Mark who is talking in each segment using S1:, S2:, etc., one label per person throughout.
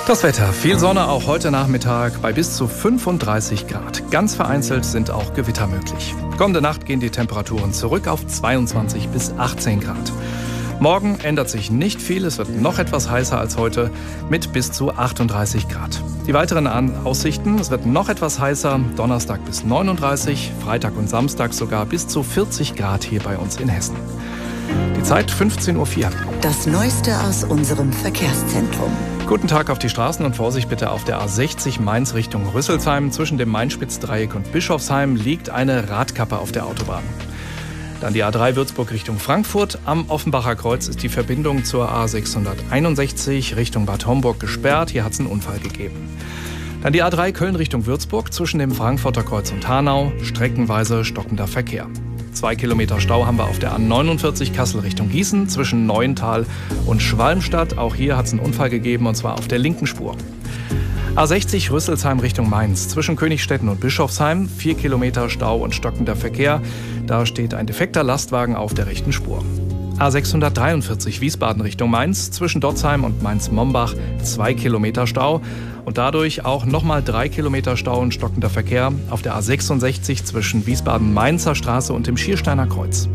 S1: Das Wetter, viel Sonne auch heute Nachmittag bei bis zu 35 Grad. Ganz vereinzelt sind auch Gewitter möglich. Kommende Nacht gehen die Temperaturen zurück auf 22 bis 18 Grad. Morgen ändert sich nicht viel, es wird noch etwas heißer als heute mit bis zu 38 Grad. Die weiteren Aussichten, es wird noch etwas heißer, Donnerstag bis 39, Freitag und Samstag sogar bis zu 40 Grad hier bei uns in Hessen. Die Zeit 15.04 Uhr.
S2: Das Neueste aus unserem Verkehrszentrum.
S1: Guten Tag auf die Straßen und Vorsicht bitte auf der A60 Mainz Richtung Rüsselsheim. Zwischen dem Main-Spitz-Dreieck und Bischofsheim liegt eine Radkappe auf der Autobahn. Dann die A3 Würzburg Richtung Frankfurt. Am Offenbacher Kreuz ist die Verbindung zur A661 Richtung Bad Homburg gesperrt. Hier hat es einen Unfall gegeben. Dann die A3 Köln Richtung Würzburg zwischen dem Frankfurter Kreuz und Hanau. Streckenweise stockender Verkehr. 2 Kilometer Stau haben wir auf der A49 Kassel Richtung Gießen zwischen Neuental und Schwalmstadt. Auch hier hat es einen Unfall gegeben und zwar auf der linken Spur. A60 Rüsselsheim Richtung Mainz zwischen Königstetten und Bischofsheim. 4 Kilometer Stau und stockender Verkehr. Da steht ein defekter Lastwagen auf der rechten Spur. A643 Wiesbaden Richtung Mainz zwischen Dotzheim und Mainz-Mombach 2 Kilometer Stau und dadurch auch nochmal 3 Kilometer Stau und stockender Verkehr auf der A66 zwischen Wiesbaden-Mainzer Straße und dem Schiersteiner Kreuz.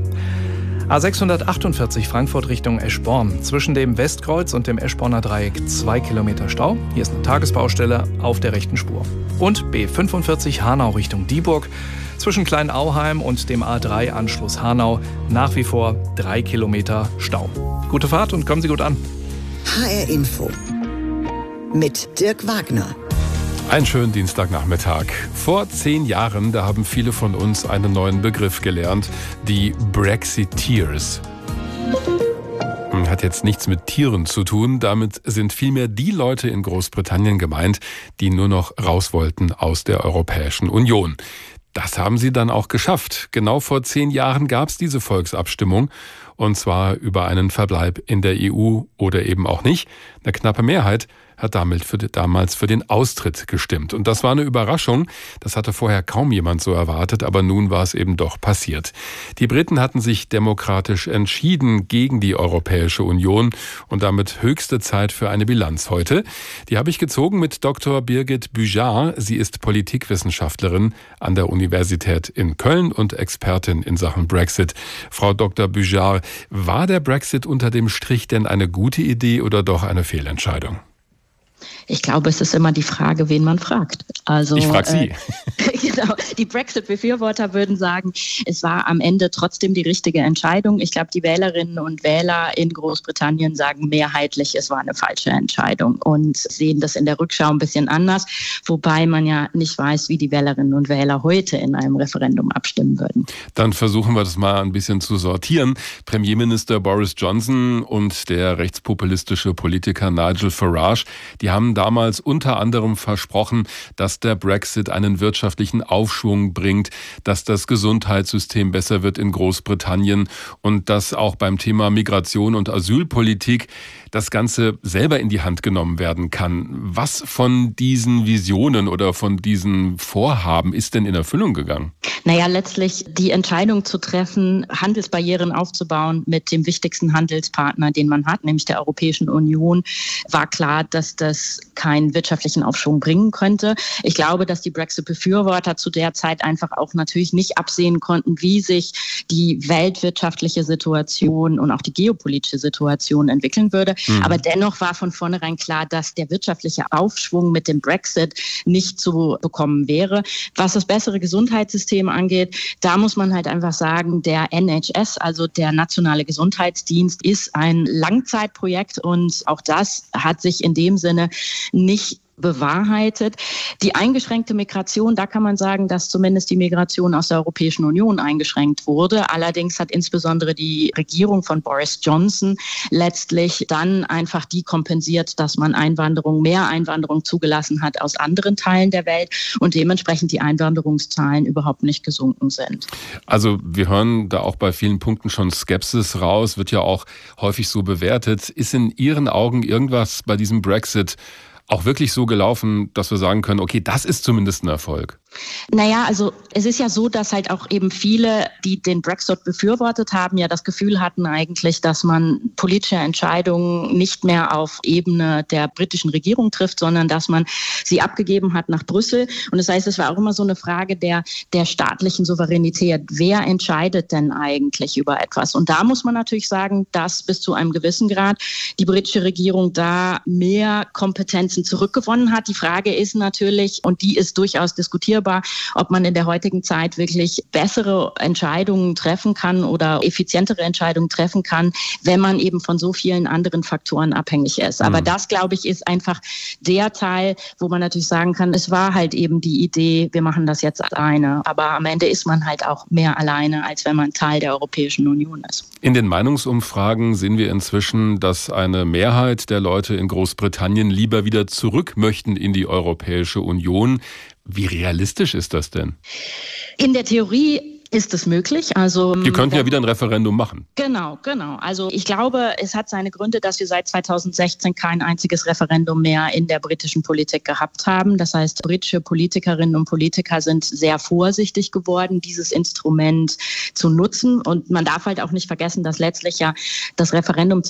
S1: A648 Frankfurt Richtung Eschborn zwischen dem Westkreuz und dem Eschborner Dreieck 2 Kilometer Stau. Hier ist eine Tagesbaustelle auf der rechten Spur. Und B45 Hanau Richtung Dieburg zwischen Kleinauheim und dem A3-Anschluss Hanau nach wie vor 3 Kilometer Stau. Gute Fahrt und kommen Sie gut an.
S2: HR Info mit Dirk Wagner.
S3: Einen schönen Dienstagnachmittag. Vor 10 Jahren, da haben viele von uns einen neuen Begriff gelernt, die Brexiteers. Hat jetzt nichts mit Tieren zu tun, damit sind vielmehr die Leute in Großbritannien gemeint, die nur noch raus wollten aus der Europäischen Union. Das haben sie dann auch geschafft. Genau vor 10 Jahren gab es diese Volksabstimmung. Und zwar über einen Verbleib in der EU oder eben auch nicht. Eine knappe Mehrheit hat damals für den Austritt gestimmt. Und das war eine Überraschung. Das hatte vorher kaum jemand so erwartet, aber nun war es eben doch passiert. Die Briten hatten sich demokratisch entschieden gegen die Europäische Union und damit höchste Zeit für eine Bilanz heute. Die habe ich gezogen mit Dr. Birgit Büjar. Sie ist Politikwissenschaftlerin an der Universität in Köln und Expertin in Sachen Brexit. Frau Dr. Büjar, war der Brexit unter dem Strich denn eine gute Idee oder doch eine Fehlentscheidung?
S4: Ich glaube, es ist immer die Frage, wen man fragt. Also,
S3: ich frage Sie.
S4: Genau, die Brexit-Befürworter würden sagen, es war am Ende trotzdem die richtige Entscheidung. Ich glaube, die Wählerinnen und Wähler in Großbritannien sagen mehrheitlich, es war eine falsche Entscheidung und sehen das in der Rückschau ein bisschen anders, wobei man ja nicht weiß, wie die Wählerinnen und Wähler heute in einem Referendum abstimmen würden.
S3: Dann versuchen wir das mal ein bisschen zu sortieren. Premierminister Boris Johnson und der rechtspopulistische Politiker Nigel Farage, die haben damals unter anderem versprochen, dass der Brexit einen wirtschaftlichen Aufschwung bringt, dass das Gesundheitssystem besser wird in Großbritannien und dass auch beim Thema Migration und Asylpolitik das Ganze selber in die Hand genommen werden kann. Was von diesen Visionen oder von diesen Vorhaben ist denn in Erfüllung gegangen?
S4: Naja, letztlich die Entscheidung zu treffen, Handelsbarrieren aufzubauen mit dem wichtigsten Handelspartner, den man hat, nämlich der Europäischen Union, war klar, dass das keinen wirtschaftlichen Aufschwung bringen könnte. Ich glaube, dass die Brexit-Befürworter zu der Zeit einfach auch natürlich nicht absehen konnten, wie sich die weltwirtschaftliche Situation und auch die geopolitische Situation entwickeln würde. Aber dennoch war von vornherein klar, dass der wirtschaftliche Aufschwung mit dem Brexit nicht zu bekommen wäre. Was das bessere Gesundheitssystem angeht, da muss man halt einfach sagen, der NHS, also der Nationale Gesundheitsdienst, ist ein Langzeitprojekt und auch das hat sich in dem Sinne nicht bewahrheitet. Die eingeschränkte Migration, da kann man sagen, dass zumindest die Migration aus der Europäischen Union eingeschränkt wurde. Allerdings hat insbesondere die Regierung von Boris Johnson letztlich dann einfach die kompensiert, dass man mehr Einwanderung zugelassen hat aus anderen Teilen der Welt und dementsprechend die Einwanderungszahlen überhaupt nicht gesunken sind.
S3: Also wir hören da auch bei vielen Punkten schon Skepsis raus, wird ja auch häufig so bewertet. Ist in Ihren Augen irgendwas bei diesem Brexit auch wirklich so gelaufen, dass wir sagen können, okay, das ist zumindest ein Erfolg?
S4: Naja, also es ist ja so, dass halt auch eben viele, die den Brexit befürwortet haben, ja das Gefühl hatten eigentlich, dass man politische Entscheidungen nicht mehr auf Ebene der britischen Regierung trifft, sondern dass man sie abgegeben hat nach Brüssel. Und das heißt, es war auch immer so eine Frage der staatlichen Souveränität. Wer entscheidet denn eigentlich über etwas? Und da muss man natürlich sagen, dass bis zu einem gewissen Grad die britische Regierung da mehr Kompetenzen zurückgewonnen hat. Die Frage ist natürlich, und die ist durchaus diskutierbar, ob man in der heutigen Zeit wirklich bessere Entscheidungen treffen kann oder effizientere Entscheidungen treffen kann, wenn man eben von so vielen anderen Faktoren abhängig ist. Aber das, glaube ich, ist einfach der Teil, wo man natürlich sagen kann, es war halt eben die Idee, wir machen das jetzt alleine. Aber am Ende ist man halt auch mehr alleine, als wenn man Teil der Europäischen Union ist.
S3: In den Meinungsumfragen sehen wir inzwischen, dass eine Mehrheit der Leute in Großbritannien lieber wieder zurück möchten in die Europäische Union. Wie realistisch ist das denn?
S4: In der Theorie ist es möglich. Also,
S3: die könnten ja wieder ein Referendum machen.
S4: Genau. Also ich glaube, es hat seine Gründe, dass wir seit 2016 kein einziges Referendum mehr in der britischen Politik gehabt haben. Das heißt, britische Politikerinnen und Politiker sind sehr vorsichtig geworden, dieses Instrument zu nutzen. Und man darf halt auch nicht vergessen, dass letztlich ja das Referendum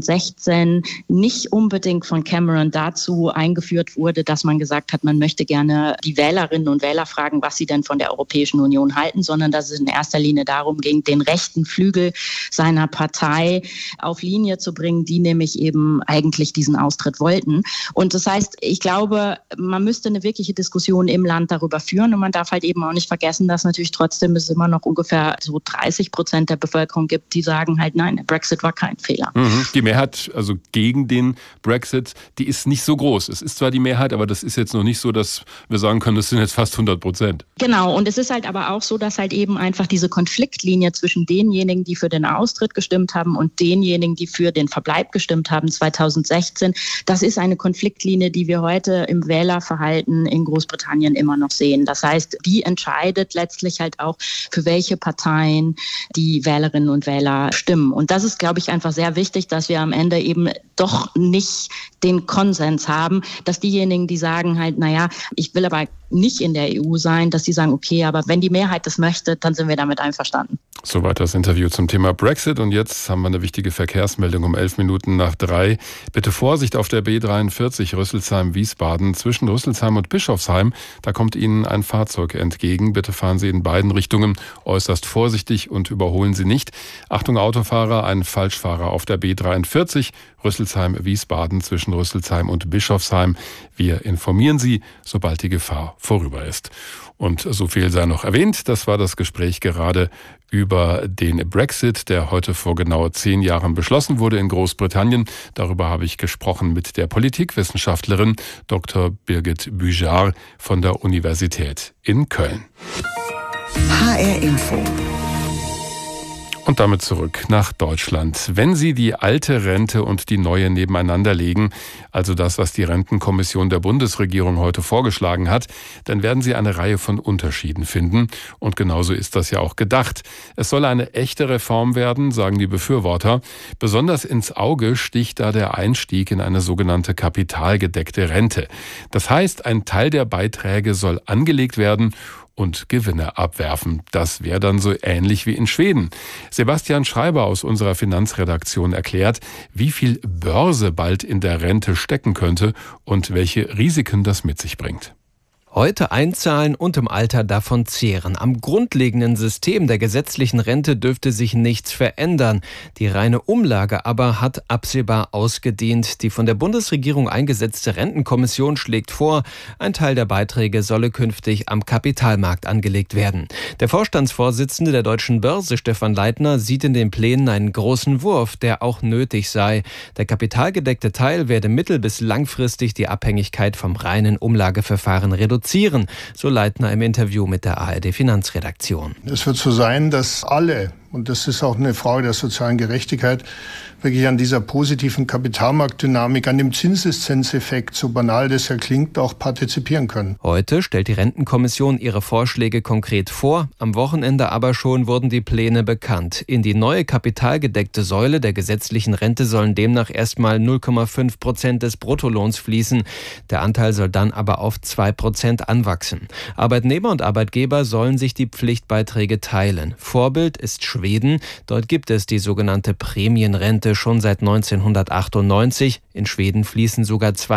S4: 2016 nicht unbedingt von Cameron dazu eingeführt wurde, dass man gesagt hat, man möchte gerne die Wählerinnen und Wähler fragen, was sie denn von der Europäischen Union halten, sondern dass es in erster Linie darum ging, den rechten Flügel seiner Partei auf Linie zu bringen, die nämlich eben eigentlich diesen Austritt wollten. Und das heißt, ich glaube, man müsste eine wirkliche Diskussion im Land darüber führen und man darf halt eben auch nicht vergessen, dass natürlich trotzdem es immer noch ungefähr so 30% der Bevölkerung gibt, die sagen halt, nein, der Brexit war kein Fehler.
S3: Die Mehrheit, also gegen den Brexit, die ist nicht so groß. Es ist zwar die Mehrheit, aber das ist jetzt noch nicht so, dass wir sagen können, das sind jetzt fast 100%.
S4: Genau, und es ist halt aber auch so, dass halt eben einfach diese Konfliktlinie zwischen denjenigen, die für den Austritt gestimmt haben und denjenigen, die für den Verbleib gestimmt haben 2016, das ist eine Konfliktlinie, die wir heute im Wählerverhalten in Großbritannien immer noch sehen. Das heißt, die entscheidet letztlich halt auch, für welche Parteien die Wählerinnen und Wähler stimmen. Und das ist, glaube ich, einfach sehr wichtig, dass wir am Ende eben doch nicht den Konsens haben, dass diejenigen, die sagen halt, naja, ich will aber nicht in der EU sein, dass sie sagen, okay, aber wenn die Mehrheit das möchte, dann sind wir damit einverstanden.
S3: Soweit das Interview zum Thema Brexit. Und jetzt haben wir eine wichtige Verkehrsmeldung um 3:11. Bitte Vorsicht auf der B43 Rüsselsheim-Wiesbaden zwischen Rüsselsheim und Bischofsheim. Da kommt Ihnen ein Fahrzeug entgegen. Bitte fahren Sie in beiden Richtungen äußerst vorsichtig und überholen Sie nicht. Achtung Autofahrer, ein Falschfahrer auf der B43 Rüsselsheim-Wiesbaden zwischen Rüsselsheim und Bischofsheim. Wir informieren Sie, sobald die Gefahr vorüber ist. Und so viel sei noch erwähnt, das war das Gespräch gerade über den Brexit, der heute vor genau 10 Jahren beschlossen wurde in Großbritannien. Darüber habe ich gesprochen mit der Politikwissenschaftlerin Dr. Birgit Büjar von der Universität in Köln.
S2: HR Info.
S3: Und damit zurück nach Deutschland. Wenn Sie die alte Rente und die neue nebeneinander legen, also das, was die Rentenkommission der Bundesregierung heute vorgeschlagen hat, dann werden Sie eine Reihe von Unterschieden finden. Und genauso ist das ja auch gedacht. Es soll eine echte Reform werden, sagen die Befürworter. Besonders ins Auge sticht da der Einstieg in eine sogenannte kapitalgedeckte Rente. Das heißt, ein Teil der Beiträge soll angelegt werden und Gewinne abwerfen. Das wäre dann so ähnlich wie in Schweden. Sebastian Schreiber aus unserer Finanzredaktion erklärt, wie viel Börse bald in der Rente stecken könnte und welche Risiken das mit sich bringt.
S5: Heute einzahlen und im Alter davon zehren. Am grundlegenden System der gesetzlichen Rente dürfte sich nichts verändern. Die reine Umlage aber hat absehbar ausgedient. Die von der Bundesregierung eingesetzte Rentenkommission schlägt vor, ein Teil der Beiträge solle künftig am Kapitalmarkt angelegt werden. Der Vorstandsvorsitzende der Deutschen Börse, Stefan Leitner, sieht in den Plänen einen großen Wurf, der auch nötig sei. Der kapitalgedeckte Teil werde mittel- bis langfristig die Abhängigkeit vom reinen Umlageverfahren reduzieren, so Leitner im Interview mit der ARD Finanzredaktion.
S6: Es wird so sein, dass alle und das ist auch eine Frage der sozialen Gerechtigkeit, wirklich an dieser positiven Kapitalmarktdynamik, an dem Zinseszinseffekt, so banal das ja klingt, auch partizipieren können.
S5: Heute stellt die Rentenkommission ihre Vorschläge konkret vor. Am Wochenende aber schon wurden die Pläne bekannt. In die neue kapitalgedeckte Säule der gesetzlichen Rente sollen demnach erstmal 0,5% des Bruttolohns fließen. Der Anteil soll dann aber auf 2% anwachsen. Arbeitnehmer und Arbeitgeber sollen sich die Pflichtbeiträge teilen. Vorbild ist Schweden. Dort gibt es die sogenannte Prämienrente schon seit 1998. In Schweden fließen sogar